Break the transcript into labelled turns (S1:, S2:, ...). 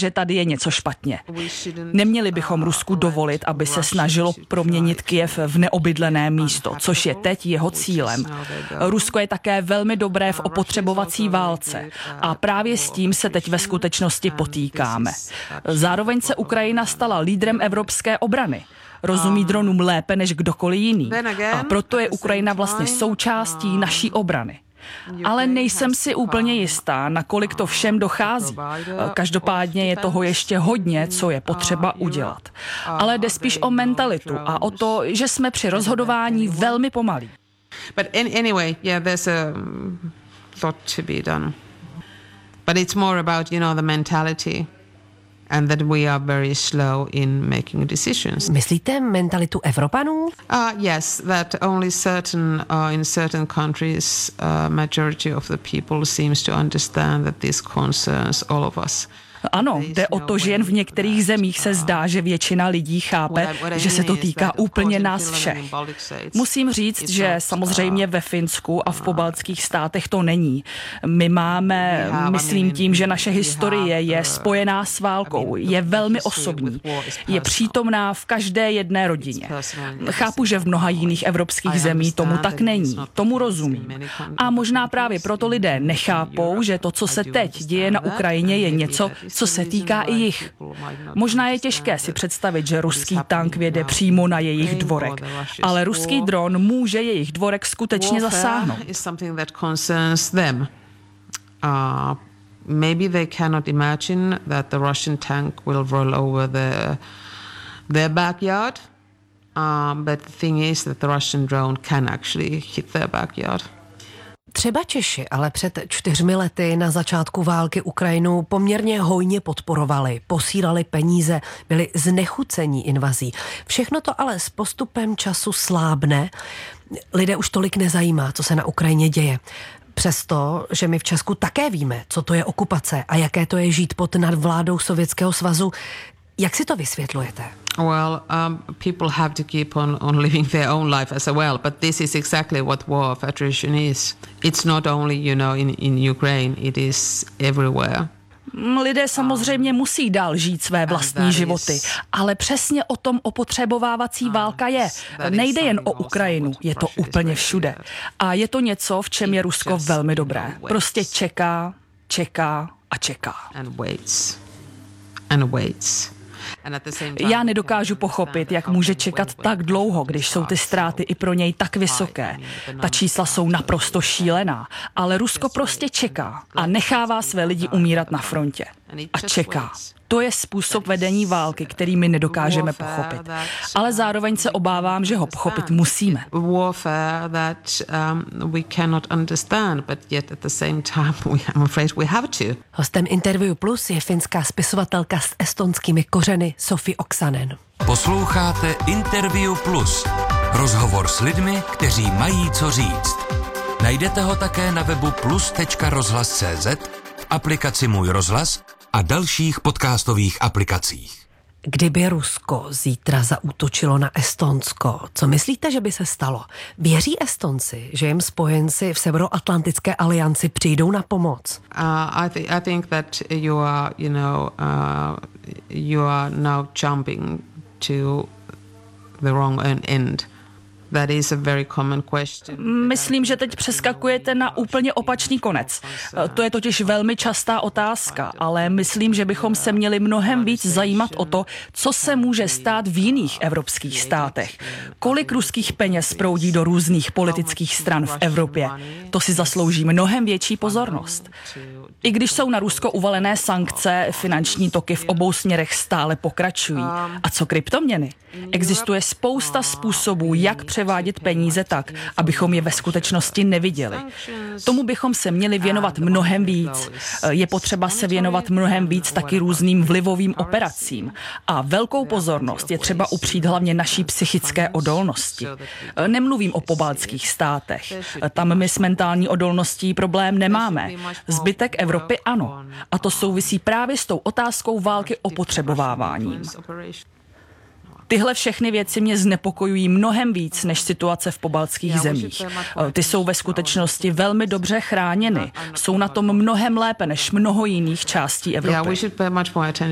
S1: že tady je něco špatně. Neměli bychom Rusku dovolit, aby se snažilo proměnit Kyjev v neobydlené místo, což je teď jeho cílem. Rusko je také velmi dobré v opotřebovací válce a právě s tím se teď ve skutečnosti potýkáme. Zároveň se Ukrajina stala lídrem evropské obrany. Rozumí dronům lépe než kdokoliv jiný. A proto je Ukrajina vlastně součástí naší obrany. Ale nejsem si úplně jistá, nakolik to všem dochází. Každopádně je toho ještě hodně, co je potřeba udělat. Ale jde spíš o mentalitu a o to, že jsme při rozhodování velmi pomalí.
S2: But anyway, yeah, there's a lot to be done. But it's more about, the mentality. And that we are very slow in making decisions.
S3: Myslíte mentalitu Evropanů?
S2: Yes, that only in certain countries, majority of the people seems to understand that this concerns all of us.
S1: Ano, jde o to, že jen v některých zemích se zdá, že většina lidí chápe, že se to týká úplně nás všech. Musím říct, že samozřejmě ve Finsku a v pobaltských státech to není. My máme, myslím tím, že naše historie je spojená s válkou, je velmi osobní, je přítomná v každé jedné rodině. Chápu, že v mnoha jiných evropských zemí tomu tak není, tomu rozumím. A možná právě proto lidé nechápou, že to, co se teď děje na Ukrajině, je něco, co se týká i jich. Možná je těžké si představit, že ruský tank vjede přímo na jejich dvorek, ale ruský dron může jejich dvorek skutečně zasáhnout.
S2: Maybe they cannot imagine that the Russian tank will roll over their backyard, but the thing is that the Russian drone can actually hit their backyard.
S3: Třeba Češi ale před 4 lety na začátku války Ukrajinu poměrně hojně podporovali, posílali peníze, byli znechucení invazí. Všechno to ale s postupem času slábne. Lidé už tolik nezajímá, co se na Ukrajině děje. Přesto, že my v Česku také víme, co to je okupace a jaké to je žít pod nadvládou Sovětského svazu, jak si to vysvětlujete?
S2: Well, people have to keep on living their own life as well, but this is exactly what war of attrition is. It's not only, in Ukraine, it is everywhere.
S1: Lidé samozřejmě musí dál žít své vlastní životy, ale přesně o tom opotřebovávací válka je. Nejde jen o Ukrajinu, je to úplně všude. A je to něco, v čem je Rusko velmi dobré. Prostě čeká a čeká.
S2: And waits.
S1: Já nedokážu pochopit, jak může čekat tak dlouho, když jsou ty ztráty i pro něj tak vysoké. Ta čísla jsou naprosto šílená, ale Rusko prostě čeká a nechává své lidi umírat na frontě. A čeká. To je způsob vedení války, který my nedokážeme pochopit. Ale zároveň se obávám, že ho pochopit musíme.
S3: Hostem Interview Plus je finská spisovatelka s estonskými kořeny Sofi Oksanen.
S4: Posloucháte Interview Plus. Rozhovor s lidmi, kteří mají co říct. Najdete ho také na webu plus.rozhlas.cz, v aplikaci Můj rozhlas a dalších podcastových aplikacích.
S3: Kdyby Rusko zítra zaútočilo na Estonsko, co myslíte, že by se stalo? Věří Estonci, že jim spojenci v Severoatlantické alianci přijdou na pomoc?
S2: I think that you are now jumping to the wrong end. That is a very common question.
S1: Myslím, že teď přeskakujete na úplně opačný konec. To je totiž velmi častá otázka, ale myslím, že bychom se měli mnohem víc zajímat o to, co se může stát v jiných evropských státech. Kolik ruských peněz proudí do různých politických stran v Evropě. To si zaslouží mnohem větší pozornost. I když jsou na Rusko uvalené sankce, finanční toky v obou směrech stále pokračují. A co kryptoměny? Existuje spousta způsobů, jak převádět peníze tak, abychom je ve skutečnosti neviděli. Tomu bychom se měli věnovat mnohem víc. Je potřeba se věnovat mnohem víc taky různým vlivovým operacím. A velkou pozornost je třeba upřít hlavně naší psychické odolnosti. Nemluvím o pobaltských státech. Tam my s mentální odolností problém nemáme. Zbytek Evropy ano. A to souvisí právě s tou otázkou války opotřebováváním. Tyhle všechny věci mě znepokojují mnohem víc než situace v pobaltských zemích. Ty jsou ve skutečnosti velmi dobře chráněny. Jsou na tom mnohem lépe než mnoho jiných částí Evropy.